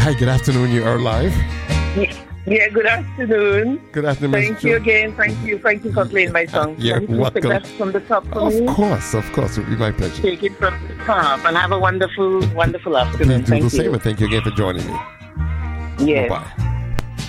Hi, good afternoon. You are live. Yeah, good afternoon. Good afternoon, Ms. Thank you again. Thank you for playing my song. You're Can you welcome. take that from the top for me? Of course. It would be my pleasure. Take it from the top and have a wonderful, wonderful afternoon. Please do Thank the same, you. and thank you again for joining me. Yes. Bye-bye.